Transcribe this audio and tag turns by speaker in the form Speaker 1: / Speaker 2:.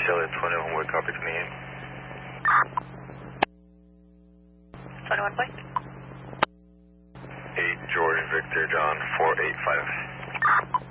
Speaker 1: Charlotte 21 Wood, copy 28.
Speaker 2: 21 point.
Speaker 1: 8 George Victor John 485.